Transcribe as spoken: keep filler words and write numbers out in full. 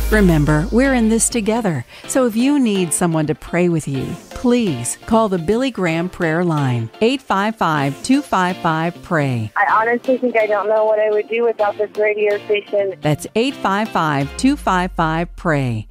Remember, we're in this together. So if you need someone to pray with you, please call the Billy Graham Prayer Line, eight five five, two five five, P R A Y. I honestly think I don't know what I would do without this radio station. That's eight five five, two five five, P R A Y.